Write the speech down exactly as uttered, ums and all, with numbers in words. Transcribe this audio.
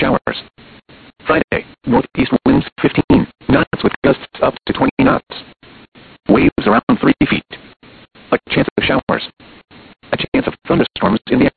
showers. Friday, northeast winds fifteen knots with gusts up to twenty knots. Waves around three feet. A chance of showers. A chance of thunderstorms in the